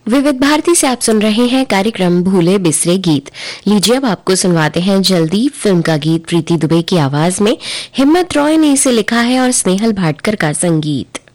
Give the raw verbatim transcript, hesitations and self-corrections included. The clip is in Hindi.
विविध भारती से आप सुन रहे हैं कार्यक्रम भूले बिसरे गीत। लीजिए अब आपको सुनवाते हैं जल्दी फिल्म का गीत प्रीति दुबे की आवाज में। हिम्मत रॉय ने इसे लिखा है और स्नेहल भाटकर का संगीत।